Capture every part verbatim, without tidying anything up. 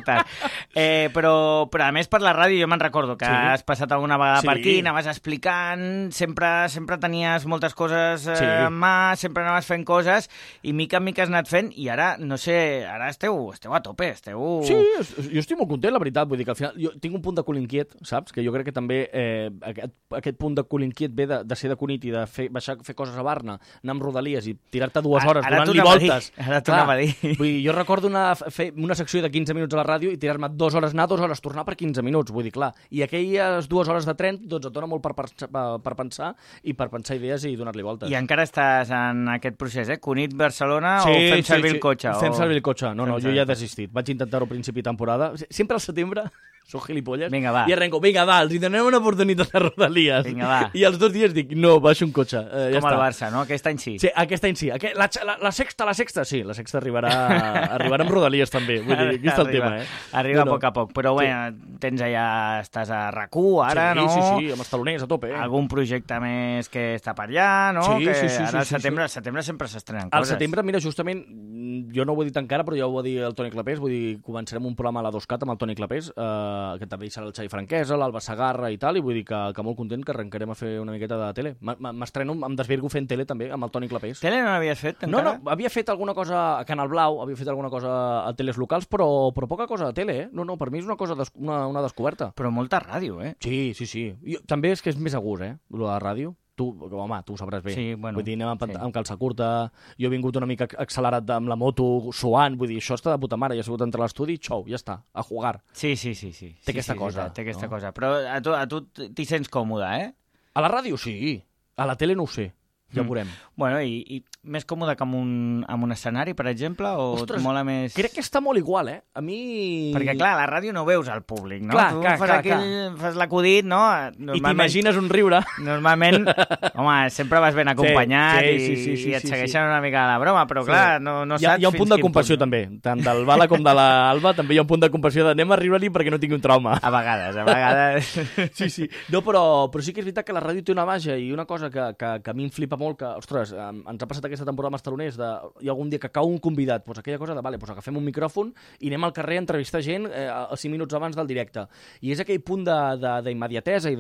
sobtat. Eh, però, però a més per la ràdio jo me'n recordo que sí. has passat alguna vegada sí. per aquí, anaves explicant, sempre, sempre tenies moltes coses eh, sí. en mà, sempre anaves fent coses i mica en mica has anat fent i ara, no sé, ara esteu, esteu a tope, esteu... Sí, jo estic molt content, la veritat, vull dir que al final jo tinc un punt de cul inquiet, saps? Que jo crec que també eh, aquest, aquest punt de cul inquiet ve de, de ser de Cunit i de fer, baixar a fer coses a Barna, anar amb Rodalies i tirar-te dues hores donant-li voltes. Ara t'ho anava a dir. Vull dir, jo recordo una, fer una secció de quinze minuts a la ràdio i tirar-me dues hores anar, dues hores tornar per quinze minuts, vull dir, clar. I aquelles dues hores de tren, doncs et dona molt per, per, per pensar i per pensar idees i donar-li voltes. I encara estàs en aquest procés, eh? Cunit, Barcelona sí, o fem sí, servir sí. el cotxe? Fem o... servir el cotxe. No, fem no, jo ja he desistit. Vaig intentar-ho a principi de temporada. Sempre al setembre... Soc gilipolles. Vinga, va. I arrenco, vinga, va, els hi donem una oportunitat de Rodalies. Vinga, va. I els dos dies dic, no, baixo un cotxe. Eh, ja Com està. el Barça, no? Aquest any sí. Sí, aquest any sí. Aquest, la, la, la sexta, la sexta, sí. La sexta arribarà, arribarà amb Rodalies també. Vull dir, aquí està el tema, eh? Arriba no, no. a poc a poc. Però, bé, sí. tens allà, estàs a R A C U ara, sí, no? Sí, sí, sí, amb els taloners a tope, eh? Algun projecte més que està per allà, no? Sí, que sí, sí. Ara sí, al setembre, sí. al setembre sempre s'estrenen coses. Al coses. setembre, mira, justament, jo no ho he dit encara, però ja ho va dir el Toni Clapés, vull dir, començarem un programa a la dos cat amb el Toni Clapés, eh, que també hi serà el Xavi Franquesa, l'Alba Sagarra i tal, i vull dir que, que molt content que arrencarem a fer una miqueta de tele. M'estreno, em desvirgo fent tele també, amb el Toni Clapés. Tele no n'havies fet encara? No, no, havia fet alguna cosa a Canal Blau, havia fet alguna cosa a teles locals, però, però poca cosa de tele, eh? No, no, per mi és una cosa, des, una, una descoberta. Però molta ràdio, eh? Sí, sí, sí. Jo, també és que és més a gust, eh, lo de la ràdio. Tu, home, tu ho sabràs bé. Sí, bueno, vull dir, anem amb, sí. amb calça curta, jo he vingut una mica accelerat amb la moto, suant, vull dir, això està de puta mare, ja he sigut entre l'estudi, xou, ja està, a jugar. Sí, sí, sí. sí. Té sí, aquesta sí, cosa. Sí, té aquesta no? cosa. Però a tu, a tu t'hi sents còmode, eh? A la ràdio, sí. A la tele no ho sé. Ja ho veurem. Bueno, i, i més còmode que amb un, amb un escenari, per exemple, o Ostres, et mola més... Crec que està molt igual, eh? A mi... Perquè, clar, a la ràdio no veus el públic, no? Clar, tu clar, fas, clar, aquell, clar. fas l'acudit, no? Normalment, I t'imagines un riure. Normalment, home, sempre vas ben acompanyat sí, sí, sí, sí, i, sí, i et sí, segueixen sí. una mica la broma, però, clar, no, no hi ha, saps hi ha un punt de compassió, punt, també. Tant del Bala com de l'Alba també hi ha un punt de compassió d'anem a riure-li perquè no tingui un trauma. A vegades, a vegades... Sí, sí. No, però, però sí que és veritat que la ràdio té una màgia i una cosa que, que, que a mi em flipa molt, que, ostres, ens ha passat aquesta temporada amb els taloners, de, hi ha algun dia que cau un convidat, doncs aquella cosa de, vale, doncs agafem un micròfon i anem al carrer a entrevistar gent eh, a cinc minuts abans del directe. I és aquell punt d'immediatesa i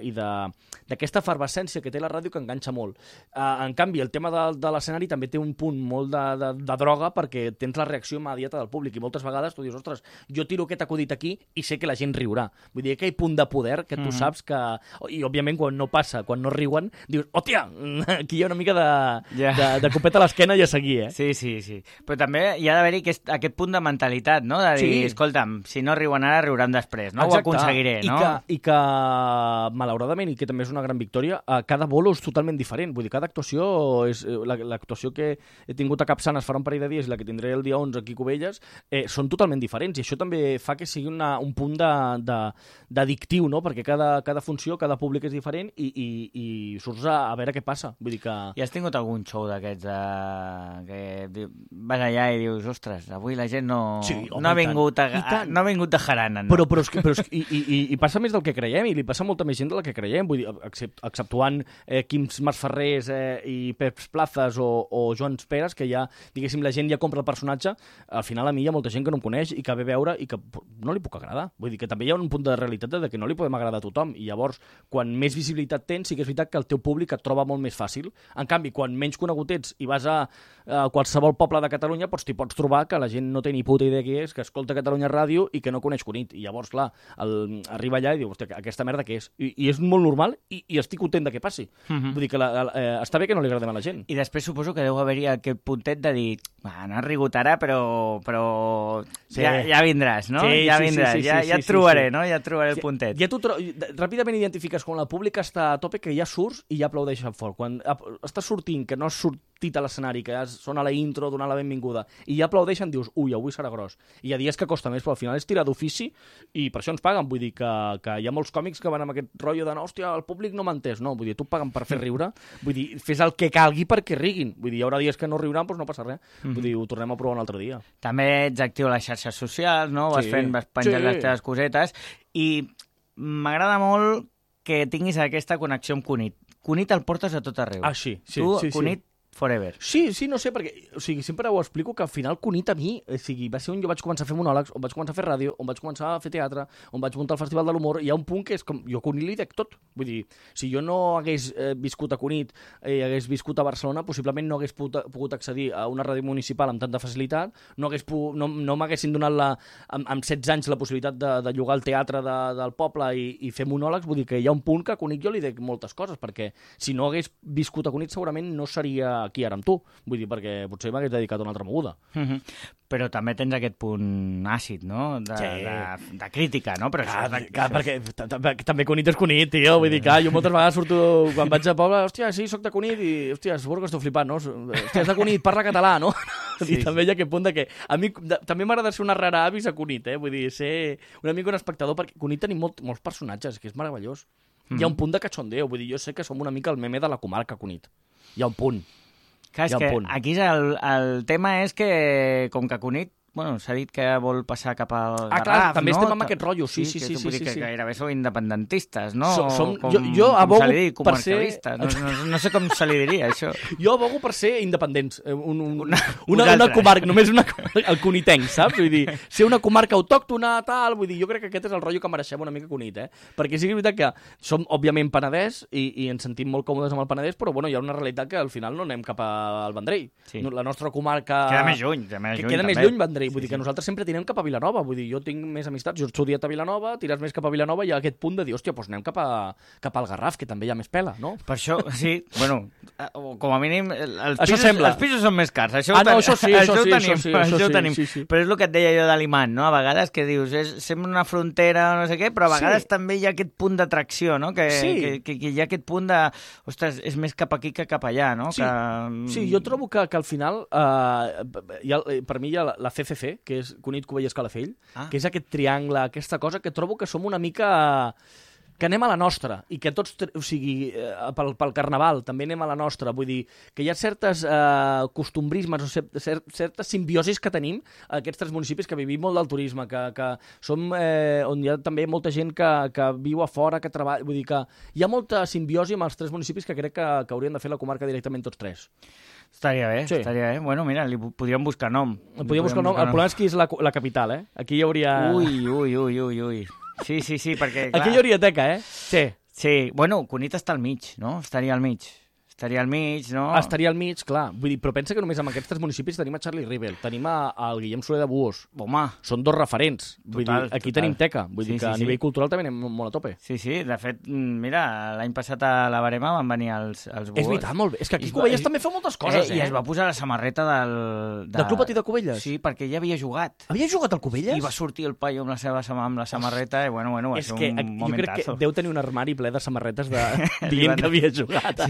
d'aquesta efervescència que té la ràdio que enganxa molt. Uh, en canvi, el tema de, de l'escenari també té un punt molt de, de, de droga perquè tens la reacció immediata del públic i moltes vegades tu dius, ostres, jo tiro aquest acudit aquí i sé que la gent riurà. Vull dir, aquell punt de poder que tu mm-hmm. saps que... I, òbviament, quan no passa, quan no riuen, dius, hòstia, aquí hi ha una mica de, yeah. de, de copeta a l'esquena i a seguir, eh? Sí, sí, sí. Però també hi ha d'haver-hi aquest, aquest punt de mentalitat, no? De dir, sí. escolta'm, si no riuen ara, riuran després, no? Exacte. Ho aconseguiré, no? I que, I que, malauradament, i que també és una gran victòria, cada bolo és totalment diferent. Vull dir, cada actuació, és l'actuació que he tingut a Capçanes farà un parell de dies i la que tindré el dia onze aquí a Cubelles, eh, són totalment diferents. I això també fa que sigui una, un punt d'addictiu, no? Perquè cada, cada funció, cada públic és diferent i, i, i surts a, a veure què passa. Vull dir que... I has tingut algun show d'aquests de... que vas allà i dius, ostres, avui la gent no, sí, home, no, ha vingut a, a, no ha vingut de jarana, no? Però, però, és que, però és que, i, i, i passa més del que creiem, i li passa molta més gent del que creiem, vull dir, except, exceptuant eh, Quims Masferrers eh, i Peps Plazas o, o Joan Peres, que ja, diguéssim, la gent ja compra el personatge, al final a mi hi ha molta gent que no em coneix i que ve a veure i que no li puc agradar. Vull dir que també hi ha un punt de realitat de que no li podem agradar a tothom, i llavors, quan més visibilitat tens, sí que és veritat que el teu públic et troba molt més fàcil. En canvi, quan menys conegut ets i vas a, a qualsevol poble de Catalunya, doncs t'hi pots trobar que la gent no té ni puta idea qui és, que escolta Catalunya Ràdio i que no coneix Cunit. I llavors, clar, el, arriba allà i diu, hòstia, aquesta merda què és? I, i és molt normal i, i estic content de que passi. Uh-huh. Vull dir que la, la, eh, està bé que no li agradem a la gent. I després suposo que deu haver-hi aquest puntet de dir, ah, no has rigut ara, però, però sí. ja, ja vindràs, no? Sí, ja sí, vindràs, sí, sí, ja, sí, ja sí, et trobaré, sí, sí. no? Ja et trobaré el ja, puntet. Ja tu tro... Ràpidament identifiques quan el públic està a tope, que ja surts i ja aplaudeixen fort. Quan estàs sortint, que no has sortit a l'escenari, que ja sona la intro, donar la benvinguda, i ja aplaudeixen, dius, ui, avui serà gros. I hi ha dies que costa més, però al final és tirar d'ofici i per això ens paguen. Vull dir que, que hi ha molts còmics que van amb aquest rotllo de, hòstia, el públic no m'ha entès. No, vull dir, tu paguen per fer riure, vull dir, fes el que calgui perquè riguin. Vull dir, hi haurà dies que no riuran, doncs no passa res. Mm-hmm. Vull dir, ho tornem a provar un altre dia. També ets actiu a les xarxes socials, no? Vas Sí. fent, vas penjant Sí. les teves cosetes, i m'agrada molt que tinguis aquesta connexió amb Cunit. Cunit el portes a tot arreu. Ah, sí, sí, tu, sí, sí. Cunit, forever. Sí, sí, no sé, perquè o sigui, sempre ho explico que al final Cunit a mi, o sigui, va ser on jo vaig començar a fer monòlegs, on vaig començar a fer ràdio, on vaig començar a fer teatre, on vaig muntar el Festival de l'Humor, i hi ha un punt que és com, jo a Cunit li dec tot. Vull dir, si jo no hagués eh, viscut a Cunit i eh, hagués viscut a Barcelona, possiblement no hagués pogut, pogut accedir a una ràdio municipal amb tanta facilitat, no, hagués pu, no, no m'haguessin donat la, amb, amb setze anys la possibilitat de, de llogar el teatre de, del poble i, i fer monòlegs. Vull dir que hi ha un punt que a Cunit jo li dec moltes coses, perquè si no hagués viscut a Cunit segurament no seria aquí ara amb tu. Vull dir, perquè potser m'hagués dedicat a una altra moguda. Mm-hmm. Però també tens aquest punt àcid, no? De, sí. de, de crítica, no? Però clar, això és de... clar, perquè també Cunit és Cunit, tio. Vull dir que jo moltes vegades surto, quan vaig a poble, hòstia, sí, soc de Cunit, i hòstia, suposo que esteu flipant, no? Hòstia, és de Cunit, parla català, no? Sí, I sí. també hi ha aquest punt de que a mi de, també m'agrada ser una rara avis a Cunit, eh? Vull dir, ser una mica un espectador, perquè a Cunit tenim molt, molts personatges, que és meravellós. Mm. Hi ha un punt de cachondeo, vull dir, jo sé que som una mica el meme de la comarca Cunit. Hi ha un punt. Clar, és que punt. Aquí el, el tema és que, com que Cunit, bueno, s'ha dit que vol passar cap al Garraf, ah, clar, també no? estem amb aquest rotllo, sí, sí, sí. sí, sí, sí, que sí. gairebé sou independentistes, no? So, som, com, jo jo abogo dir, per ser... No, no, no sé com se li diria, això. Jo abogo per ser independents. Un, un, una, una, una comarca, només una, el cunitenc, saps? Vull dir, ser una comarca autòctona, tal, vull dir, jo crec que aquest és el rotllo que mereixem una mica Cunit, eh? Perquè sí que és veritat que som, òbviament, Penedès i, i ens sentim molt còmodes amb el Penedès, però, bueno, hi ha una realitat que al final no anem cap al Vendrell. Sí. La nostra comarca... Queda més lluny, queda més lluny, queda més lluny Vendrell, vull sí, dir que sí. nosaltres sempre tirem cap a Vilanova, vull dir, jo tinc més amistats, jo he estudiat a Vilanova, tires més cap a Vilanova i hi ha aquest punt de dir, hòstia, doncs anem cap, a, cap al Garraf, que també hi ha més pela, no? Per això, sí, bueno, com a mínim, els això pisos, sembla. Els pisos són més cars, això, ah, ho, ten... no, això sí, això, això ho sí, tenim, això sí, això això ho tenim. Sí, sí. Però és el que et deia jo de l'imant, no? A vegades que dius, és, sembla una frontera o no sé què, però a vegades sí. també hi ha aquest punt d'atracció, no? Que, sí. que, que, que hi ha aquest punt de, ostres, és més cap aquí que cap allà, no? Sí, que... sí jo trobo que, que al final, uh, hi ha, per mi hi ha la, la C C C, que és Cunit, Cubelles, Calafell, ah. que és aquest triangle, aquesta cosa que trobo que som una mica... que anem a la nostra, i que tots, o sigui, eh, pel, pel Carnaval també anem a la nostra, vull dir, que hi ha certes eh, costumbrismes o cert, certes simbiosis que tenim a aquests tres municipis que vivim molt del turisme, que, que som eh, on hi ha també molta gent que, que viu a fora, que treballa, vull dir que hi ha molta simbiosi amb els tres municipis que crec que, que haurien de fer la comarca directament tots tres. Estaria bé, sí. estaria bé. Bueno, mira, li podríem buscar nom. Li podríem buscar nom. El problema és que és la, la capital, eh? Aquí hi hauria... Ui, ui, ui, ui, ui. Sí, sí, sí, perquè... Clar... Aquí hi hauria teca, eh? Sí. Sí, bueno, Cunit està al mig, no? Estaria al mig. Estaria al mig, no? Estaria al mig, clar. Vull dir, però pensa que només amb aquests tres municipis tenim a Charlie Rivel, tenim a, al Guillem Soler de Buós. Home. Són dos referents. Vull total, dir, aquí total. tenim teca. Vull sí, dir que sí, a nivell sí. cultural també anem molt a tope. Sí, sí. De fet, mira, l'any passat a la Barema van venir els, els Buós. És veritat, molt bé. És que aquí Cubelles també fa moltes coses, eh? I es va posar la samarreta del... De... Del Club Patí de Cubelles? Sí, perquè ja havia jugat. Havia jugat al Cubelles? I va sortir el paio amb la seva amb la samarreta i, bueno, bueno, va és ser que, un momentazo. Jo crec que deu tenir un armari ple de samarretes de... dient que havia jugat.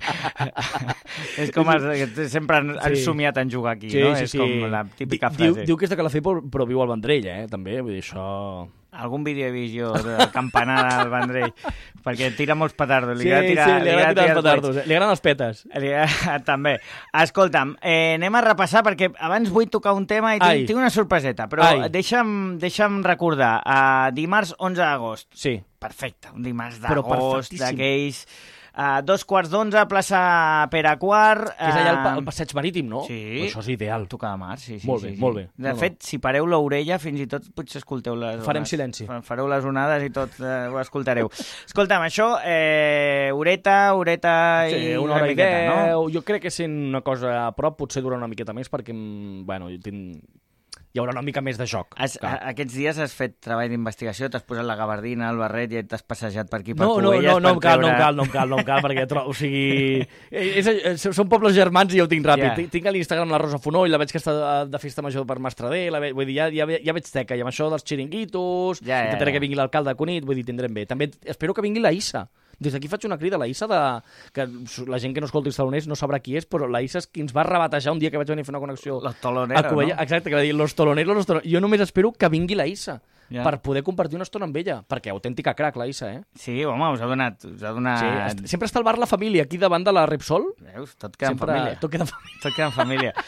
Sí. És com els, sempre han, han sí. somiat en jugar aquí, sí, no? Sí, és sí. com la típica diu, frase. Diu que és de Calafell, però, però viu al Vendrell, eh? També, vull dir, això... Algun vídeo he vist jo de campanar al Vendrell, perquè tira molts petardos. Li sí, agrada tirar, sí, li agrada tirar, tirar els petardos. Eh? Li agraden els petes. Li agrada, també. Escolta'm, eh, anem a repassar, perquè abans vull tocar un tema i tinc, tinc una sorpreseta, però deixa'm, deixa'm recordar. Uh, dimarts onze d'agost. Sí. Perfecte, un dimarts d'agost, d'aquells... Uh, dos quarts d'onze, plaça Pere Quart. Que és allà al, al passeig marítim, no? Sí. Però això és ideal. Tocar de mar, sí, sí. Molt sí, bé, sí. molt bé. De no, fet, no. si pareu l'orella, fins i tot potser escolteu les... Farem les, silenci. Fareu les onades i tot eh, ho escoltareu. Escolta'm, això, eh, horeta, horeta sí, i una hora una i miqueta, deu. No? Jo crec que sent una cosa a prop potser durarà una miqueta més perquè, bueno, jo tinc... hi haurà una mica més de joc. Has, a, aquests dies has fet treball d'investigació, t'has posat la gabardina, el barret i t'has passejat per aquí per no, Cubelles... No, no, no, em cal, treure... no em cal, no em cal, no em cal, perquè tro... o sigui... És, és, són pobles germans i ja ho tinc ràpid. Yeah. Tinc a l'Instagram la Rosa Fonoll, la veig que està de festa major per Mastradell, la ve... vull dir, ja, ja, ja veig teca, i amb això dels xiringuitos, yeah, yeah, intentaré yeah. que vingui l'alcalde de Cunit, vull dir, tindrem bé. També espero que vingui la Issa. Des d'aquí faig una crida a la Issa, de... que la gent que no escolti els taloners no sabrà qui és, però la Issa és qui ens va rebatejar un dia que vaig venir a fer una connexió los toloneros, a Cubelles. No? Exacte, que va dir los toloneros, los toloneros. Jo només espero que vingui la Issa yeah. per poder compartir una estona amb ella, perquè autèntica crac, la Issa, eh? Sí, home, us ha donat... Us ha donat... Sí, sempre està al bar La Família, aquí davant de la Repsol. Veus? Tot queda sempre... en família. Tot queda en família. Tot queda en família.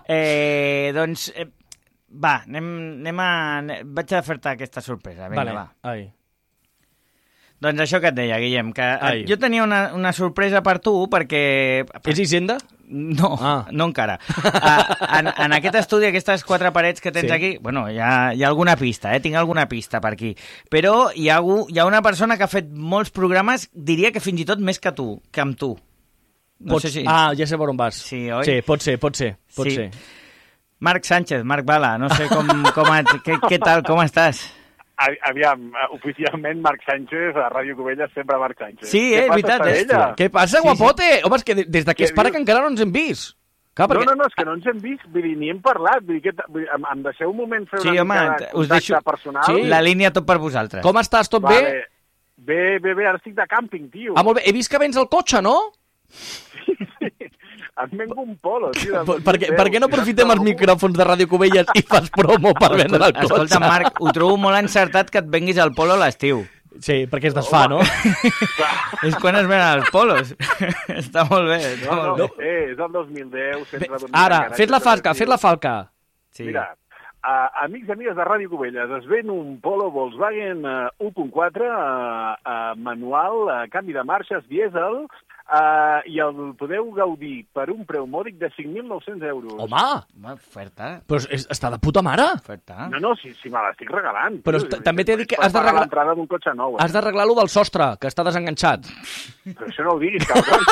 eh, doncs, eh, va, anem, anem a... Vaig a fer-te aquesta sorpresa. Vinga, vale. va. Ai. Doncs això que et deia, Guillem, que Ai. jo tenia una, una sorpresa per tu, perquè... És Hisenda? No, ah. no encara. Uh, en, en aquest estudi, aquestes quatre parets que tens sí. aquí, bueno, hi ha, hi ha alguna pista, eh? Tinc alguna pista per aquí. Però hi ha, hi ha una persona que ha fet molts programes, diria que fins i tot més que tu, que amb tu. No Pots... sé si... Ah, ja sé per on vas. Sí, oi? Sí, pot ser, pot ser, pot sí. ser. Marc Sánchez, Marc Bala, no sé com, com et, què, què tal, com estàs? Aviam, oficialment Marc Sánchez, a Ràdio Cubelles sempre Marc Sánchez. Sí, eh, és veritat. És... Què passa, sí, guapote? Sí. Home, és que des de que es para dius? que encara no ens hem vist. Clar, perquè... No, no, no, és que no ens hem vist, vull dir, ni hem parlat. Vull dir que vull dir, em, em deixeu un moment fer sí, una home, mica de us contacte deixo... personal. Sí? La línia tot per vosaltres. Com estàs, tot vale. bé? Bé, bé, bé, ara estic de càmping, tio. Ah, molt bé. He vist que vens el cotxe, no? Sí, sí. Em vengo un polo, tio. Per, què, per què no aprofitem els micròfons de Ràdio Cubelles i fas promo per vendre el cotxe? Escolta, Marc, ho trobo molt encertat que et venguis al polo a l'estiu. Sí, perquè es desfà, no? És quan es venen els polos. Està molt bé. Està No, no, molt bé. eh, és el dos mil deu. Bé, ara, fes la falca, fes la falca. Sí. Mira, uh, amics i amigues de Ràdio Cubelles, es ven un Polo Volkswagen uh, u punt quatre, uh, uh, manual, uh, canvi de marxes, dièsel, Uh, i el podeu gaudir per un preu mòdic de cinc mil nou-cents euros. Home! Home, oferta. Però és, està de puta mare! Oferta. No, no, si, si me l'estic regalant. Però tio, també t'he dit que per has de pagar regalar... l'entrada d'un cotxe nou. Eh? Has d'arreglar lo del sostre, que està desenganxat. Però això no ho diguis, cabrón.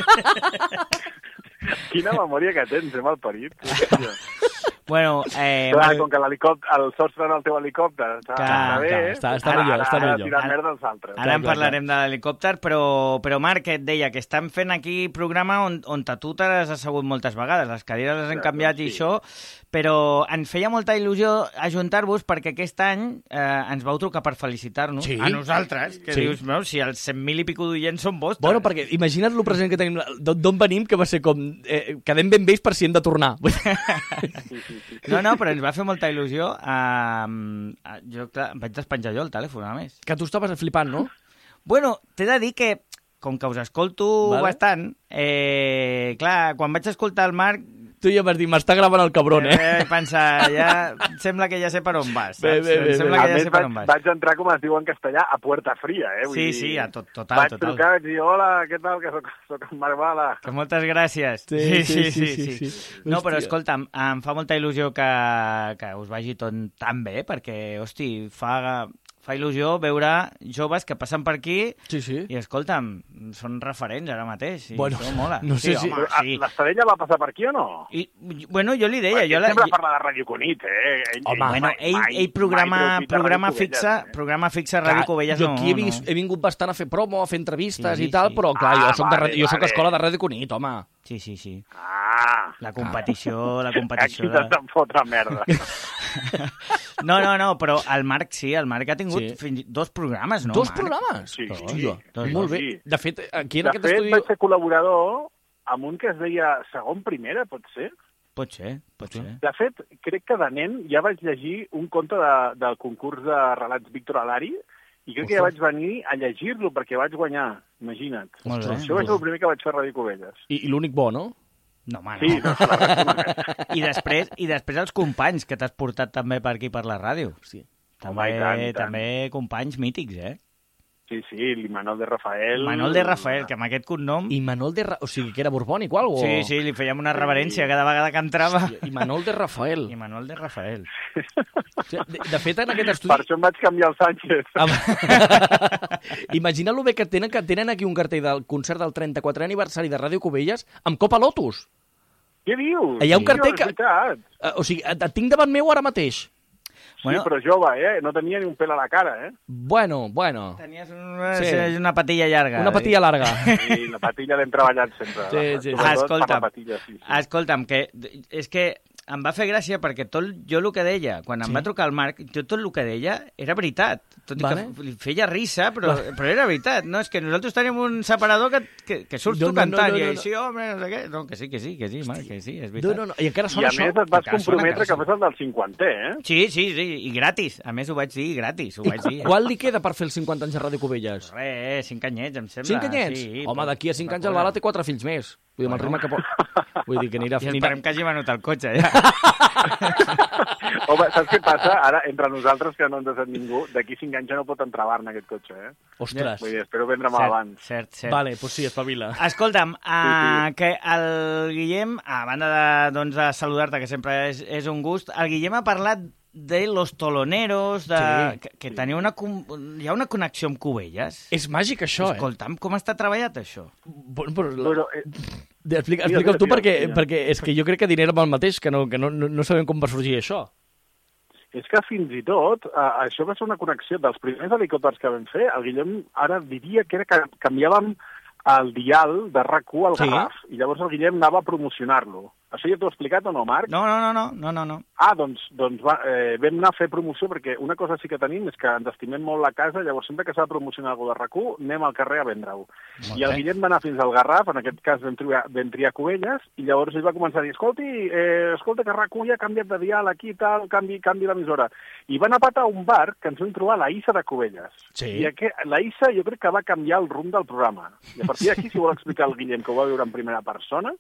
Quina memòria que tens, eh, malparit. Bueno, eh... Clar, Marc... com que l'helicòpter, el sostre del teu helicòpter està, Clar, està bé, clar, està- està ara, millor, ara, està ara millor. tirar Ara- merda als altres. Ara en parlarem de l'helicòpter, però, però Marc, et deia que estan fent aquí programa on, on tu t'has assegut moltes vegades, les cadires les han Clar, canviat sí. i això, però ens feia molta il·lusió ajuntar-vos perquè aquest any eh, ens vau trucar per felicitar-nos Sí. a nosaltres, que Sí. dius, no, si els cent mil i pico d'oients són vostres. Bueno, perquè imagina't lo present que tenim, d'on d'on venim, que va ser com... Eh, quedem ben vells per si hem de tornar. Sí, sí, sí. No, no, però ens va fer molta il·lusió. Uh, jo, clar, em vaig despenjar jo el telèfon, a més. Que tu estaves flipant, no? Bueno, t'he de dir que, com que us escolto Vale. bastant, eh, clar, quan vaig escoltar el Marc, Tu ja vas dir, m'està gravant el cabron, eh? eh, pensar, ja, sembla que ja sé per on vas, saps? Bé, bé, bé, sembla bé. que A ja més, sé per vaig, on vas. vaig entrar, com es diu en castellà, a puerta fria, eh? Vull Sí, dir, sí, a tot, total, vaig total. trucar, vaig dir, hola, què tal, que soc, soc en Marc Bala. Que moltes gràcies. Sí, sí, sí, sí, sí. No, però Hòstia. escolta, em, em fa molta il·lusió que, que us vagi tot tan bé, perquè, hosti, fa, fa il·lusió veure joves que passen per aquí Sí, sí. i, escolta'm, són referents ara mateix. I Bueno, això mola. no sé sí, si- home, Però, sí. L'Estadella va passar per aquí o no? I, bueno, jo li deia... Perquè Jo la, sempre jo, parla de Ràdio Cunit, eh? Ell, Home, bueno, mai- ell, mai- ell programa, mai treu pit a programa, Ràdio fixa, Cubelles, eh? programa fixa a Ràdio Cubelles jo no, aquí he, vist, no. he vingut bastant a fer promo, a fer entrevistes Sí, i tal, sí. però clar, Ah, jo soc, de, vale, ra- jo soc vale. escola de Ràdio Cunit, home. Sí, sí, sí. Ah, La competició, la aquí competició... t'has De... de fotre merda. No, no, no, però el Marc sí, el Marc ha tingut Sí. fins, i- dos programes, no, Dos Marc? programes? Sí, Hòstia, sí, molt bé. sí. De fet, aquí en De aquest fet, estudi... vaig ser col·laborador amb un que es deia segon primera, pot ser? Pot ser, pot ser. De fet, crec que de nen ja vaig llegir un conte de, del concurs de relats Víctor Alari i crec que ja vaig venir a llegir-lo perquè vaig guanyar, imagina't. Molt bé. Això és el primer que vaig fer a Ràdio Cubelles. I, i l'únic bo, no? No, home, Sí, no. no, se la reconec. I després, I després els companys que t'has portat també per aquí per la ràdio. Sí. També, Home, i tant, i tant. també companys mítics, eh? Sí, sí, l'Imanol de Rafael... Manol de Rafael, que amb aquest cognom... I Manol de... Ra... O sigui, que era borbònic o alguna Sí, sí, li fèiem una reverència cada vegada que entrava. I Manol de Rafael. I Manol de Rafael. Sí, De, de fet, en aquest Per estudi... això em vaig canviar el Sánchez. Imagina lo bé que tenen, que tenen aquí un cartell del concert del trenta-quatrè aniversari de Ràdio Cubelles amb Copa Lotus. Què dius? Hi ha un Sí, cartell és que- veritat. Uh, o sigui, et, et tinc davant meu ara mateix. Sí, Bueno. però jove, eh? No tenia ni un pèl a la cara, eh? Bueno, bueno. Tenies una, Sí. sí. una patilla llarga. Una patilla larga. I la patilla l'hem treballat sempre. Sí, sí, sí. Sobretot Escolta'm. per la patilla, sí, sí. Escolta'm, que és que em va fer gràcia perquè tot jo el que deia, quan em Sí. va trucar el Marc, jo tot el que deia era veritat. Tot i Vale. que li feia risa, però, però era veritat. No, és que nosaltres tenim un separador que, que, que surts No, tu no, no, cantant no, no, i no. així, home, no sé què. No, que sí, que sí, que sí, Marc, que sí, és No, veritat. no, no. I encara I sona a això. més et vas que sona, comprometre que que fes el del cinquantè, eh? Sí, sí, sí, i gratis. A més, ho vaig dir gratis, ho I vaig dir. qual li queda per fer els cinquanta anys de Ràdio Cubelles? Res, eh, cinc anyets, em sembla. Cinc anyets? Sí, Home, però- d'aquí a cinc anys el però- Bala té quatre fills més. Vull dir, amb el ritme que pot... Vull dir que anirà... I anirà... esperem que hagi venut el cotxe, ja. Home, saps què passa? Ara, entre nosaltres, que no ens ha set ningú, d'aquí cinc anys ja no pot entrar a Barna aquest cotxe, eh? Ostres. Vull dir, espero vendre-me'l abans. Cert, cert. Vale, doncs sí, espavila. Escolta'm, uh, sí, sí. que el Guillem, a banda de, doncs, de saludar-te, que sempre és, és un gust, el Guillem ha parlat de los toloneros, de... Sí, que, que teniu una... Hi ha una connexió amb Cubelles. És màgic, això, eh? Escolta'm, com està treballat, això? Bueno, però... La... Però, eh... Explica, explica'm tu, perquè, perquè és que jo crec que dinero amb el mateix, que, no, que no, no, no sabem com va sorgir això. És que fins i tot, eh, això va ser una connexió dels primers helicòpters que vam fer. El Guillem ara diria que era que canviàvem el dial de RAC u al Garraf, sí. I llavors el Guillem anava a promocionar-lo. Això ja t'ho he explicat o no, Marc? No, no, no, no, no, no, no. Ah, doncs, doncs va, eh, vam anar a fer promoció, perquè una cosa sí que tenim és que ens estimem molt la casa, llavors sempre que s'ha de promocionar alguna de RAC u, anem al carrer a vendre-ho. I el Guillem va anar fins al Garraf, en aquest cas vam triar, vam triar Cubelles, i llavors ell va començar a dir, escolti, eh, escolta que RAC u ja ha canviat de dial aquí i tal, canvi, canvi l'emissora. I van a patar a un bar que ens vam trobar a la Issa de Cubelles. Sí. I aquest, la Issa jo crec que va canviar el rumb del programa. I a partir d'aquí, si vol explicar el Guillem, que ho va veure en primera persona,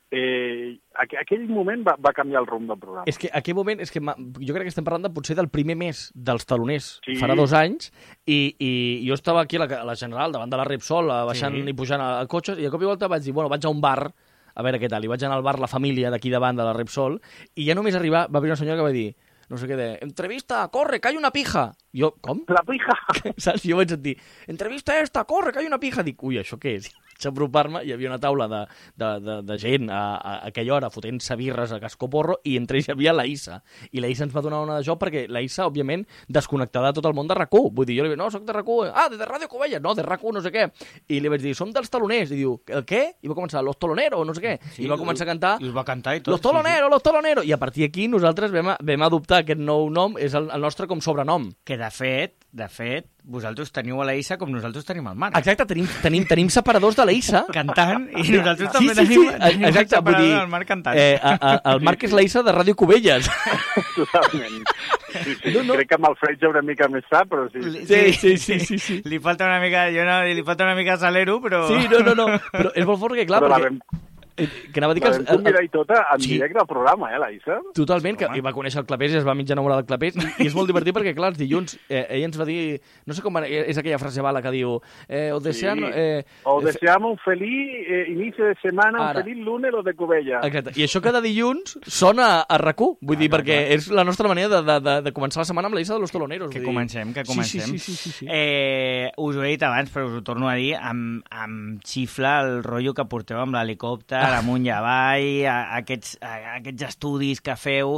Eh, aqu aquell moment va, va canviar el rumb del programa. És que aquell moment, és que jo crec que estem parlant de potser del primer mes dels taloners, sí. Farà dos anys, i, i jo estava aquí a la, a la General, davant de la Repsol, baixant sí. I pujant a, a cotxes, i de cop i volta vaig dir, bueno, vaig a un bar, a veure què tal, i vaig anar al bar La Família, d'aquí davant de la Repsol, i ja només arribar, va venir una senyora que va dir, no sé què de, entrevista, corre, que hay una pija. Jo, com? La pija! Saps? Jo vaig sentir, entrevista esta, corre, que hay una pija. Dic, ui, això què és? Vaig apropar-me, hi havia una taula de, de, de, de gent a, a, a aquella hora fotent-se birres a cascoporro i entre ells hi havia la Issa. I la Issa ens va donar una de joc perquè la Issa, òbviament, desconnectada de tot el món de RAC u. Vull dir, jo li vaig dir, no, soc de RAC u. Ah, de Ràdio Cubelles. No, de RAC u, no sé què. I li vaig dir, som dels taloners. I diu, el què? I va començar, los toloneros, no sé què. Sí, I va començar a cantar, i va cantar i tot, los toloneros, sí, sí. los toloneros. I a partir d'aquí nosaltres vam, vam adoptar aquest nou nom, és el, el nostre com sobrenom. Que de fet, de fet, vosaltres teniu a la Issa com nosaltres tenim el Marc. Exacte, tenim, tenim, tenim separadors de la Issa. Cantant, i nosaltres sí, també sí, tenim, sí. tenim Exacte, vull dir, el Marc cantant. Eh, a, a, el Marc és la Issa de Ràdio Cubelles. Totalment. Sí, sí. No, no. Crec que amb el Freig una mimica més sa, però sí. Sí, sí, sí, sí, sí. Li falta una mica, jo no, li falta una mica salero, però... Sí, no, no, no, però és molt fort que, clar, però perquè... Vam... Que anava a dir que... La vam convidar i tota en sí. directe al programa, eh, la Issa? Totalment, que i va conèixer el Clapés i es va mig enamorar del Clapés, i, i és molt divertit perquè, clar, els dilluns eh, ell ens va dir, no sé com va, és aquella frase bala que diu eh, o desean... Sí. Eh, o deseamos un feliz eh, inicio de semana, Ara. Un feliz lunes, lo de Cubella. Exacte, i això cada dilluns sona a RAC u, vull ah, dir, clar, perquè clar. És la nostra manera de, de, de, de començar la setmana amb la Issa de los Toloneros. Que comencem, que comencem. Sí, sí, sí, sí, sí. Eh, us ho he dit abans, però us ho torno a dir, em, em xifla el rotllo que porteu amb l'helicòpter, ah. amunt i avall, a aquests, a aquests estudis que feu,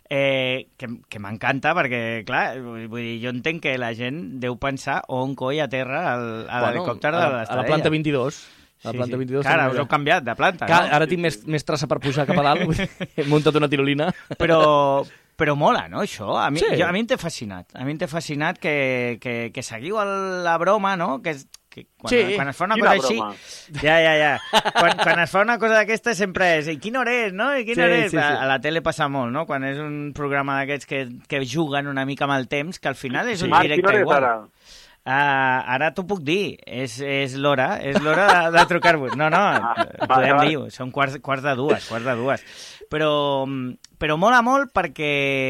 eh, que, que m'encanta, perquè, clar, vull dir, jo entenc que la gent deu pensar on coi a terra el, a l'helicòpter bueno, de l'Estadella. A la planta vint-i-dos. La sí, planta sí. vint-i-dos. Clar, us heu canviat de planta, Clar, no? Ara tinc més, més traça per pujar cap a dalt, he muntat una tirolina. Però... Però mola, no, això? A mi, sí. jo, a mi em té fascinat. A mi em té fascinat que, que, que seguiu el, la broma, no? Que, que quan, sí. quan es fa una Quina cosa broma? així... Ja, ja, ja. Quan, quan es fa una cosa d'aquesta sempre és i quina hora és, no? I quina sí, hora és? Sí, sí. A, a la tele passa molt, no? Quan és un programa d'aquests que, que juguen una mica amb el temps, que al final és sí. un directe Marc, igual. Ara? Uh, ara t'ho puc dir, és, és l'hora, és l'hora de, de trucar-vos. No, no, ah, podem va, dir-ho, són quarts, quarts de dues, quarts de dues. Però, però mola molt perquè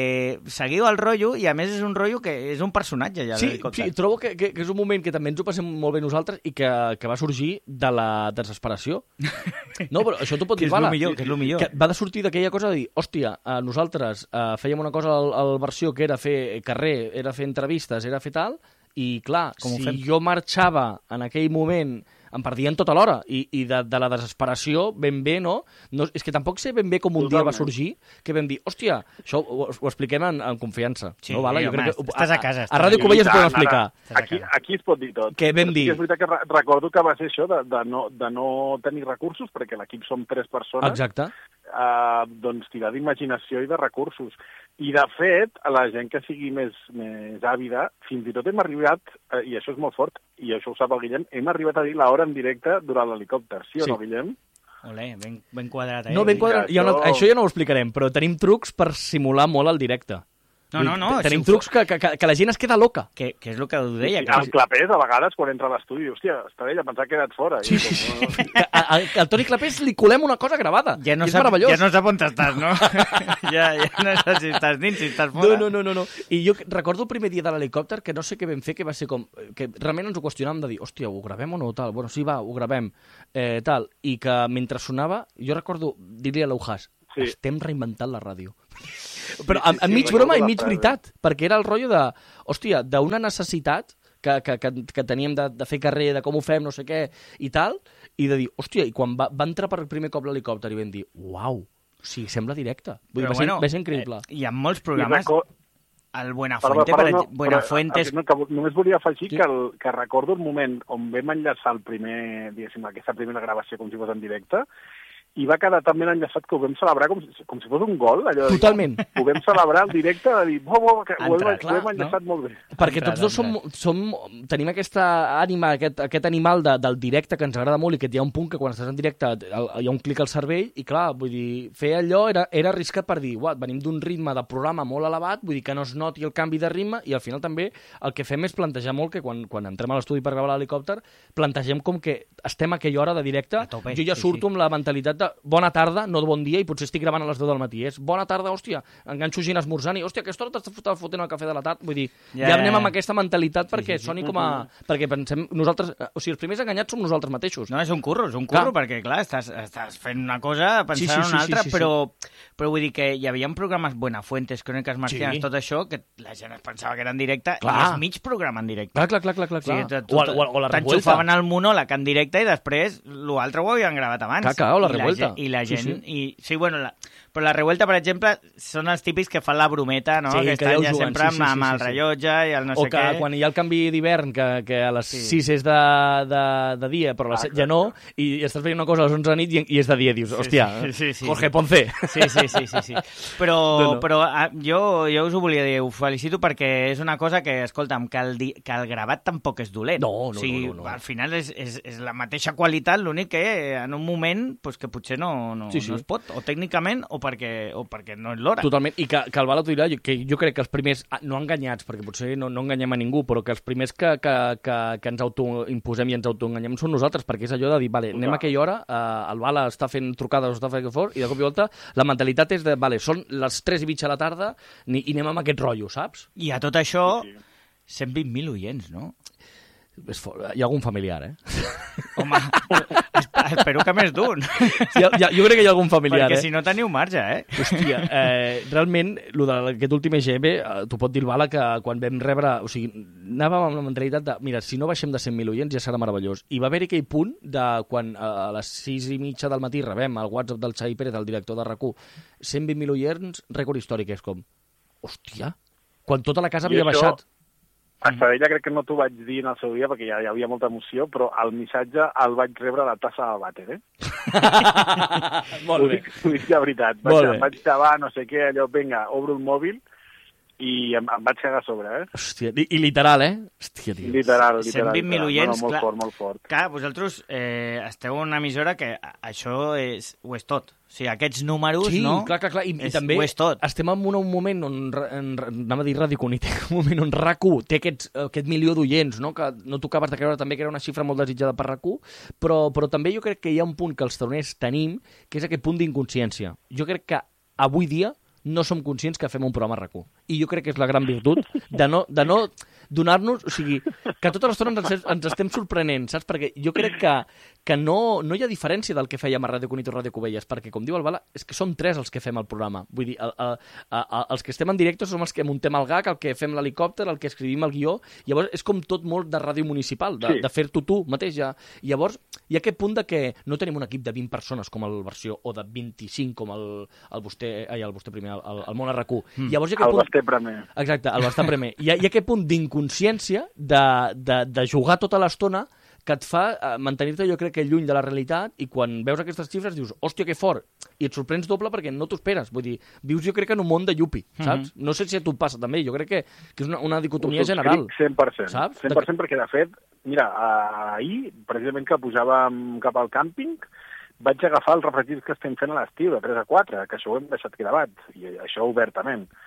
seguiu el rotllo i a més és un rotllo que és un personatge ja. Sí, sí, trobo que, que, que és un moment que també ens ho passem molt bé nosaltres i que, que va sorgir de la desesperació. No, però això t'ho pot dir, que és Bala. Lo millor, que és lo millor. Que va de sortir d'aquella cosa de dir, hòstia, eh, nosaltres eh, fèiem una cosa al, al versió que era fer carrer, era fer entrevistes, era fer tal, i clar, com si jo marxava en aquell moment em perdien tota l'hora i, i de, de la desesperació ben bé, no? no? És que tampoc sé ben bé com un Totalment. Dia va sorgir que vam dir, hòstia, això ho, ho expliquem en, en confiança. Sí, no, Bala? Jo home, crec que, estàs a casa. A, a Ràdio Cubelles ho podem explicar. Aquí, aquí es pot dir tot. Què vam dir? Sí, és veritat que re recordo que va ser això de, de, no, de no tenir recursos, perquè l'equip som tres persones. Exacte. Uh, doncs tirar d'imaginació i de recursos. I, de fet, a la gent que sigui més, més àvida, fins i tot hem arribat, uh, i això és molt fort, i això ho sap el Guillem, hem arribat a dir l'hora en directe durant l'helicòpter. Sí o sí. no, Guillem? Olé, ben, ben quadrat. Eh? No, ben quadrat. Ja no, això ja no ho explicarem, però tenim trucs per simular molt el directe. No, no, no. Tenim si trucs que, que, que la gent es queda loca. Que, que és el que ho deia. Sí, Que... amb clapers, a vegades, quan entra a l'estudi, hòstia, està ella, pensava que he quedat fora. Sí, sí, sí. Que a, a, al Toni Clapés li colem una cosa gravada. Ja no, és sap, meravellós. ja no sap on estàs, no? ja, ja no saps si estàs dins, si estàs No, fora. no, no, no, no. I jo recordo el primer dia de l'helicòpter que no sé què vam fer, que va ser com... que realment ens ho qüestionàvem de dir, hòstia, ho gravem o no, tal? Bueno, sí, va, ho gravem, eh, tal. I que mentre sonava, jo recordo dir-li a l'Euhas, sí. estem reinventant la ràdio. Però sí, sí, a, a mig sí, broma i mig frase. veritat, perquè era el rotllo de, hòstia, d'una necessitat que, que, que, que teníem de, de fer carrer, de com ho fem, no sé què, i tal, i de dir, hòstia, i quan va, va entrar per primer cop l'helicòpter i vam dir, uau, o sigui, sembla directe. Vull dir, va, bueno, ser, va ser increïble. Eh, hi ha molts programes... El Buenafuente, Perdó, per perdó, exemple... Buenafuente... Però, que, només volia afegir sí. que, el, que recordo un moment on vam enllaçar el primer, diguéssim, aquesta primera gravació com si fos en directe, i va quedar tan ben enllaçat que ho vam celebrar com, com si fos un gol. Allò de, Totalment. Ho vam celebrar al directe, de dir, bo, bo, que ho, Entra, hem, clar, ho hem enllaçat no? molt bé. Perquè tots dos som, som, tenim aquesta ànima, aquest, aquest animal de, del directe que ens agrada molt i que hi ha un punt que quan estàs en directe el, hi ha un clic al cervell i clar, vull dir, fer allò era, era arriscat per dir, uat, venim d'un ritme de programa molt elevat, vull dir que no es noti el canvi de ritme i al final també el que fem és plantejar molt que quan, quan entrem a l'estudi per gravar l'helicòpter plantegem com que estem a aquella hora de directe, tope, jo ja sí, surto sí. amb la mentalitat de bona tarda, no de bon dia, i potser estic gravant a les deu del matí. És bona tarda, hòstia, enganxo gent esmorzant i, hòstia, aquesta hora t'estàs fotent el cafè de la tarda. Vull dir, ja, ja anem amb aquesta mentalitat perquè sí, sí, sí. soni com a... Perquè pensem, nosaltres... O sigui, els primers enganyats som nosaltres mateixos. No, és un curro, és un curro, clar. Perquè, clar, estàs, estàs fent una cosa pensant sí, sí, sí, en una altra, sí, sí, sí, però, però vull dir que hi havia programes Buenafuentes, Cròniques Marcianes, sí. tot això, que la gent es pensava que era en directe, clar. I és mig programa en directe. Clar, clar, clar, clar, clar. O sigui, clar. tot, o, o, o la revuelta. T'enxufaven el monòleg en directe i després l'altre ho havien gravat abans. Clar, clar, o la I revuelta. La, I la gent... Sí, sí. I, sí, bueno, la, però la revuelta, per exemple, són els típics que fan la brometa, no? Sí, que estan que ja juguen, sempre sí, sí, amb, amb sí, el sí, rellotge i el no o sé que què. Quan hi ha el canvi d'hivern, que, que a les sí. sis és de, de, de dia, però a les set ja no, i estàs veient una cosa a les onze de nit i, i és de dia, dius, hòstia, sí, sí, sí, Jorge sí. Ponce. Sí, sí, sí, sí, sí. Però, no, no. però a, jo, jo us ho volia dir, us felicito perquè és una cosa que, escolta'm, que el, di, que el gravat tampoc és dolent. No, no, o sigui, no, no, no. Al final és, és, és la mateixa qualitat, l'únic que en un moment pues, que potser no, no, sí, sí. no es pot, o tècnicament, o perquè, o perquè no és l'hora. Totalment, i que, que el Bala t'ho dirà, que jo crec que els primers, no enganyats, perquè potser no, no enganyem a ningú, però que els primers que, que, que, que ens autoimposem i ens autoenganyem són nosaltres, perquè és allò de dir, vale, anem a aquella hora, eh, el Bala està fent trucades o està fent fort, i de cop i volta la mentalitat és de, vale, són les tres i mitja de la tarda i anem amb aquest rotllo, saps? I a tot això, cent vint mil oients, no? És fort. Hi ha algun familiar, eh? Home, espero que més d'un. Sí, ja, jo crec que hi ha algun familiar, Perquè eh? si no teniu marge, eh? Hòstia, eh, realment, lo d'aquest últim E G M, eh, t'ho pot dir el Bala, que quan vam rebre... O sigui, anàvem amb la mentalitat de, mira, si no baixem de cent mil oients ja serà meravellós. I va haver aquell punt de quan a les sis i mitja del matí rebem el WhatsApp del Xavi Pérez, el director de RAC u, cent vint mil oients, rècord històric. És com, hòstia, quan tota la casa havia això... baixat... A Sabella crec que no t'ho vaig dir en el seu dia perquè ja hi havia molta emoció, però el missatge el vaig rebre a la tassa del vàter, eh? Molt bé. Ho dic, ho dic de veritat. Vaig, em vaig xavar, no sé què, allò, vinga, obro el mòbil i em, em vaig quedar a sobre, eh? Hòstia, i, i literal, eh? Hòstia, tio. Literal, literal. cent vint mil oients, no, no, molt clar. fort, molt fort. Clar, vosaltres eh, esteu en una emissora que això és, ho és tot. O sigui, aquests números, sí, no? clar, clar, clar. I, és, i també ho és tot. estem en un, un moment on, en, anava a dir Ràdio Cunit, un moment on RAC u té aquests, aquest milió d'oients, no? Que no tocaves de creure també que era una xifra molt desitjada per RAC u, però, però també jo crec que hi ha un punt que els taroners tenim, que és aquest punt d'inconsciència. Jo crec que avui dia no som conscients que fem un programa a RAC u. I jo crec que és la gran virtut de no, de no donar-nos... O sigui, que tota l'estona ens, ens estem sorprenent, saps? Perquè jo crec que, que no, no hi ha diferència del que fèiem a Ràdio Cunit o Ràdio Cubelles, perquè, com diu el Bala, és que som tres els que fem el programa. Vull dir, el, el, el, els que estem en directe som els que muntem el gag, el que fem l'helicòpter, el que escrivim el guió. Llavors, és com tot molt de ràdio municipal, de, sí. de fer-t'ho tu mateix. Ja. I llavors, hi ha aquest punt de que no tenim un equip de vint persones com el Versió, o de vint-i-cinc com el, el vostè, ai, el vostè primer, el, el Món RAC u. Mm. Llavors, hi ha el punt... Basté Primer. Exacte, el Basté Primer. Hi ha, hi ha aquest punt d'inconsciència de, de, de jugar tota l'estona que et fa eh, mantenir-te, jo crec que lluny de la realitat, i quan veus aquestes xifres dius, hòstia, que fort, i et sorprens doble perquè no t'ho esperes. Vull dir, vius jo crec que en un món de llupi, saps? Mm-hmm. No sé si a tu et passa també, jo crec que, que és una, una dicotomia general. cent per cent, saps? cent per cent perquè, de fet, mira, ahir, precisament que pujàvem cap al càmping, vaig agafar els refregits que estem fent a l'estiu, de tres a quatre, que això ho hem deixat gravat, i això obertament.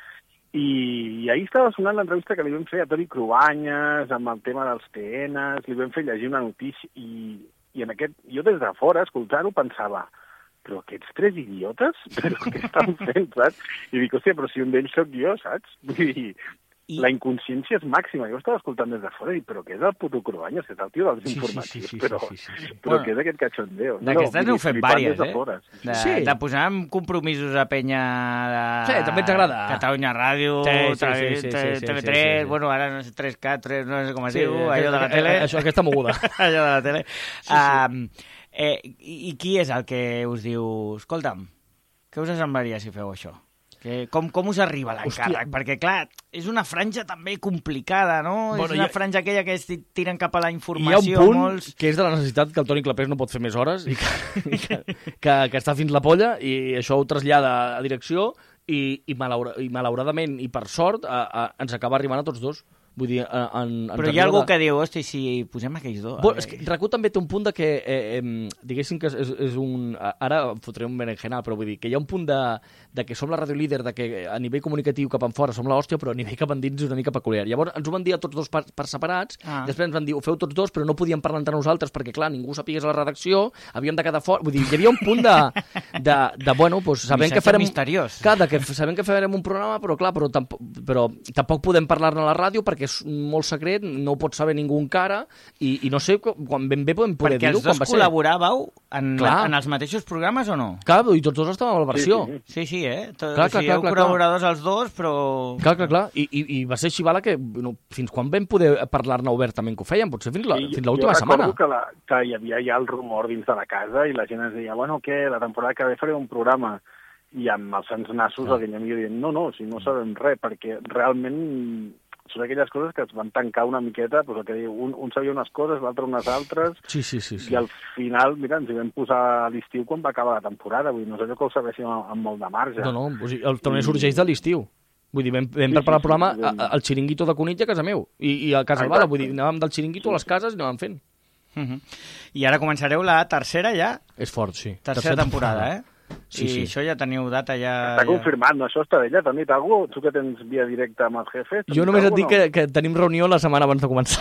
I, i ahir estava sonant l'entrevista que li vam fer a Toni Cruanyes amb el tema dels T Ns, li vam fer llegir una notícia i, i en aquest, jo des de fora, escoltant-ho, pensava però aquests tres idiotes, però què estan fent, saps? I dic, hòstia, però si un d'ells sóc jo, saps? Vull dir, I... la inconsciència és màxima. Jo estava escoltant des de fora i dic, però què és el puto Cruanyes? És el tio dels sí, informatius, sí, sí, sí, però, sí, sí, sí. però bueno, què és aquest cachondeo? D'aquestes no, n'heu fet vàries, de eh? Fora, sí. De, sí. de posar en compromisos a penya de... Sí, també ens agrada. Catalunya Ràdio, sí, sí, sí, sí, sí, sí, T V tres, sí, sí, sí. Bueno, ara no sé, tres K, tres, no sé com es sí, diu, allò de la tele. Això, aquesta moguda. Allò de la tele. Sí, sí. Um, eh, i, I qui és el que us diu, escolta'm, què us semblaria si feu això? Que, com, com us arriba l'encàrrec? Perquè, clar, és una franja també complicada, no? Bueno, és una ha... franja aquella que es tiren cap a la informació. Hi ha un punt molts... que és de la necessitat que el Toni Clapés no pot fer més hores i que, i que, que, que està fins la polla i això ho trasllada a direcció i, i, malaura, i malauradament i per sort a, a, ens acaba arribant a tots dos. Vull dir, en, en Però hi ha algú de... que diu, hosti, si posem aquells dos... Bueno, és que RAC1 també té un punt de que, eh, eh, diguéssim que és, és un... Ara em fotré un berenjenal, però vull dir que hi ha un punt de, de que som la ràdio líder, de que a nivell comunicatiu cap en fora som l'hòstia, però a nivell cap endins és una mica peculiar. Llavors ens ho van dir a tots dos per, per separats, ah. després ens van dir, ho feu tots dos, però no podíem parlar entre nosaltres perquè, clar, ningú sapigués a la redacció, havíem de quedar fora... Vull dir, hi havia un punt de... de, de bueno, pues, sabem que farem... misteriós. Clar, que sabem que farem un programa, però clar, però tampoc, però tampoc podem parlar-ne a la ràdio perquè és molt secret, no ho pot saber ningú encara, i, i no sé quan ben bé podem poder dir-ho. Perquè els dos col·laboràveu en, en els mateixos programes o no? Clar, i tots dos estàvem a la versió. Sí, sí, sí eh? Tot, clar, clar, o sigui, clar, heu clar, col·laboradors clar. Els dos, però... Clar, clar, clar. I, i, i va ser així, Bala, que no, fins quan vam poder parlar-ne obertament que ho fèiem? Potser fins l'última setmana. Jo recordo que, la, que hi havia ja el rumor dins de la casa i la gent ens deia, bueno, què, la temporada que ve faré un programa. I amb els sants nassos ah. el Guillem dient, no, no, si no sabem res, perquè realment són aquelles coses que es van tancar una miqueta, doncs el que diu, un, un sabia unes coses, l'altre unes altres, sí, sí, sí, sí. I al final, mira, ens hi vam posar a l'estiu quan va acabar la temporada, vull dir, no sé allò que ho sabéssim amb, amb molt de marge. No, no, o sigui, el torneig I... sorgeix de l'estiu. Vull dir, vam, vam sí, preparar el programa sí, sí, sí. al xiringuito de Cunit a casa meu, i, i a casa Bala, vull dir, anàvem del xiringuito sí. a les cases i anàvem fent. Uh -huh. I ara començareu la tercera ja? És fort, sí. Tercera, tercera temporada, temporada, eh? Sí, I sí. això ja teniu data ja... Està ja... confirmat, no? Això està d'ella, t'han dit alguna cosa? Tu que tens via directa amb el jefe? Jo només et dic no? que, que tenim reunió la setmana abans de començar.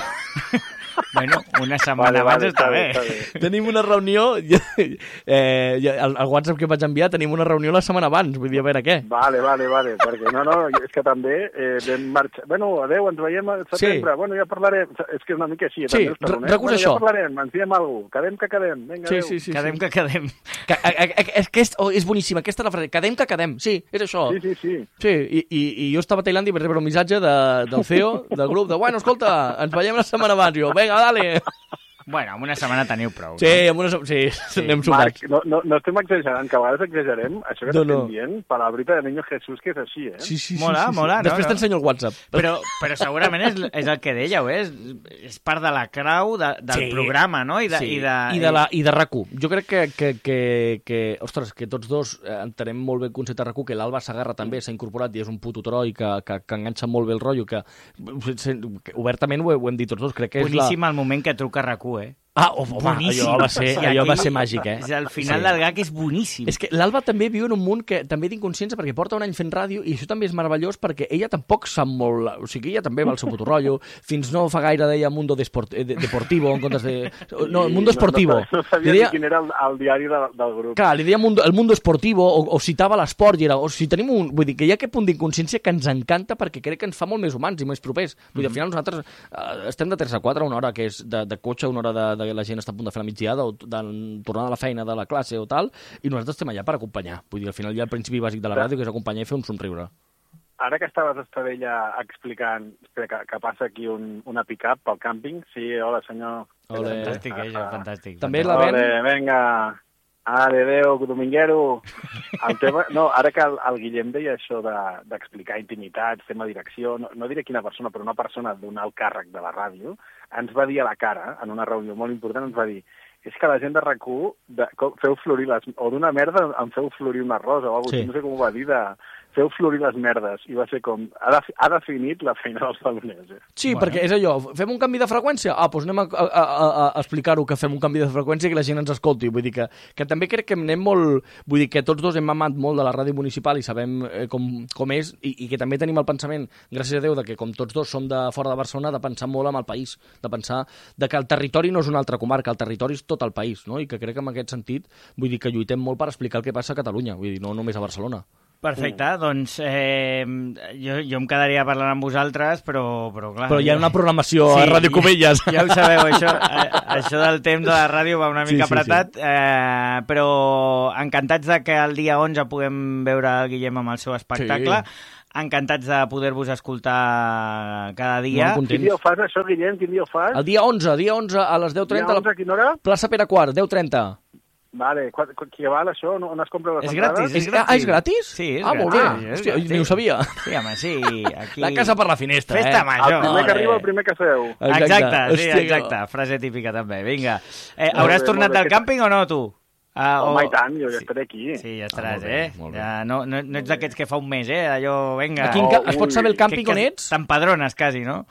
Bueno, una setmana vale, abans vale, està, bé. bé. Tenim una reunió, eh, el, el WhatsApp que vaig enviar, tenim una reunió la setmana abans, vull dir, a veure què. Vale, vale, vale, perquè no, no, és que també eh, vam marxar... Bueno, adeu, ens veiem al setembre, sí. Bueno, ja parlarem, és que és una mica així. Sí, recusa bueno, això. Ja parlarem, ens diem alguna cosa, quedem que quedem, vinga, sí, adeu. Sí, sí, quedem sí. que quedem. Que, a, a, a, és, que és, oh, és boníssima, aquesta és la frase, quedem que quedem, sí, és això. Sí, sí, sí. Sí, i, i, i jo estava a Tailàndia i vaig rebre un missatge de, del C E O del grup, de, bueno, escolta, ens veiem la setmana abans, jo, vinga, dale. Bueno, amb una setmana teniu prou. Sí, no? amb una setmana, sí, sí. Anem sumats. Marc, no, no, no estem exagerant, que a vegades exagerem, això que no, t'estem no. dient, palabrita de niño Jesús, que és així, eh? Sí, sí, sí. Mola, sí, sí. mola. Després no, t'ensenyo el WhatsApp. Però, però segurament és, és el que dèieu, eh? És, és part de la crau de, del sí. programa, no? I de, sí. i de, I de, la, i de RAC1. Jo crec que, que, que, que, ostres, que tots dos entenem molt bé el concepte de RAC1, que l'Alba Sagarra també s'ha incorporat i és un puto troi que, que, que enganxa molt bé el rotllo, que, que obertament ho, ho hem dit tots dos. Crec que és boníssim la... el moment que truca RAC1, eh? Ah, oh, home, allò va ser, allò va ser màgic, eh? El final sí. del gag és boníssim. És que l'Alba també viu en un món que també d'inconsciència, perquè porta un any fent ràdio, i això també és meravellós, perquè ella tampoc sap molt... O sigui, ella també va al seu puto rotllo, fins no fa gaire deia Mundo Desport, de, Deportivo, en comptes de... No, Mundo Esportivo. No, no, no sabia deia... quin era el, el diari de, del grup. Clar, li deia mundo, el Mundo Esportivo, o, o citava l'esport, i era... O sigui, tenim un... Vull dir, que hi ha aquest punt d'inconsciència que ens encanta perquè crec que ens fa molt més humans i més propers. Vull dir, al final nosaltres eh, estem de tres a quatre, una hora que és de, de cotxe, una hora de, de la gent està a punt de fer la migdiada o de tornar a la feina de la classe o tal, i nosaltres estem allà per acompanyar. Vull dir, al final hi ha el principi bàsic de la ràdio, que és acompanyar i fer un somriure. Ara que estaves, Estadella, explicant que, que passa aquí un, una pick-up pel càmping, sí, hola, senyor. Ole. Fantàstic, eh, ah, fantàstic. També la ven? Ole, vinga, ale, adéu, dominguero. El tema, no, ara que el, el Guillem deia això d'explicar de, intimitats, tema direcció, no, no diré quina persona, però una persona donar el càrrec de la ràdio, ens va dir a la cara, en una reunió molt important, ens va dir és que la gent de RAC1 de, feu florir les... O d'una merda em feu florir una rosa o alguna cosa, sí. No sé com ho va dir, de... feu florir les merdes. I va ser com... Ha, de, ha definit la feina dels taloners. Eh? Sí, Bueno. perquè és allò, fem un canvi de freqüència? Ah, doncs anem a, a, a, a explicar-ho, que fem un canvi de freqüència i que la gent ens escolti. Vull dir que, que també crec que anem molt... Vull dir que tots dos hem mamat molt de la ràdio municipal i sabem eh, com, com és, i, i que també tenim el pensament, gràcies a Déu, de que com tots dos som de fora de Barcelona, de pensar molt en el país, de pensar de que el territori no és una altra comarca, el territori és tot el país, no? I que crec que en aquest sentit, vull dir que lluitem molt per explicar el que passa a Catalunya, vull dir, no només a Barcelona. Perfecte, mm. doncs eh, jo, jo em quedaria parlant amb vosaltres, però, però clar... Però hi ha una programació sí, a Ràdio Cubelles. Ja, ja ho sabeu, això, eh, això del temps de la ràdio va una mica sí, sí, apretat, sí. Eh, però encantats de que el dia onze puguem veure el Guillem amb el seu espectacle, sí. Encantats de poder-vos escoltar cada dia. Quin dia ho fas, això, Guillem? Quin dia ho fas? El dia onze, dia onze a les deu trenta. Dia onze, a quina hora? Plaça Pere Quart, deu trenta. Vale, qui val això? On es compra les és entrades? gratis, és És, gratis. ah, és gratis? Sí, és ah, gratis. molt bé. Ah, Hòstia, gratis. ni ho sabia. Sí, home, sí. Aquí... La casa per la finestra, Festa eh? major. El primer que arriba, el primer que feu. Exacte, exacte sí, Hòstia, exacte. Frase típica també. Vinga. Eh, Molt hauràs bé, tornat molt bé. del càmping o no, tu? Uh, Home, i tant, jo ja estaré aquí. Sí, ja estaràs, Ah, molt bé, eh? molt bé. Ja, no, no, no ets d'aquests que fa un mes, eh? Allò, vinga. A quin ca... Es pot saber el càmping que, on que ets? t'empadrones, quasi, no?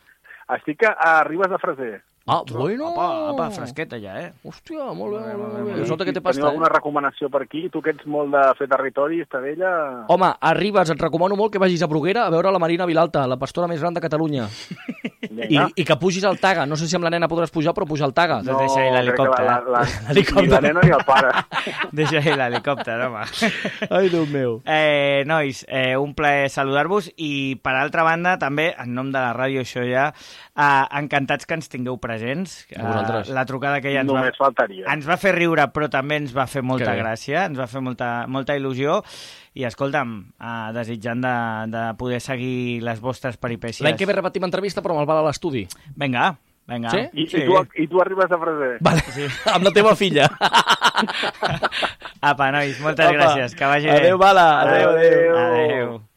Estic a Ribes de Freser. Ah, bueno. Apa, apa, fresqueta ja, eh? Hòstia, molt bé, molt bé. Molt bé. Sí, Es nota que té Teniu pasta, alguna eh? recomanació per aquí? Tu que ets molt de fer territori, Estadella... Home, arribes, et recomano molt que vagis a Bruguera a veure la Marina Vilalta, la pastora més gran de Catalunya. I, Vinga. I que pugis al Taga. No sé si amb la nena podràs pujar, però pujar al Taga. No, deixa-hi l'helicòpter. crec que la, la, L'helicòpter. ni la nena ni el pare. Deixa-hi l'helicòpter, home. Ai, Déu meu. Eh, nois, eh, un plaer saludar-vos i, per altra banda, també, en nom de la ràdio, això ja, eh, encantats que ens tingueu presents. A vosaltres. Eh, la trucada que ja ens Només va, faltaria. ens va fer riure, però també ens va fer molta Que bé. gràcia, ens va fer molta, molta il·lusió. I, escolta'm, eh, desitjant de, de poder seguir les vostres peripècies. L'any que ve repetim entrevista, però amb el Val a l'estudi. Vinga, vinga. Sí? I, i, tu, I tu arribes a Freser. Vale. Sí. Amb la teva filla. Apa, nois, moltes Apa. gràcies. Que vagi bé. Adéu, Bala. Adéu, adéu. Adéu. Adéu.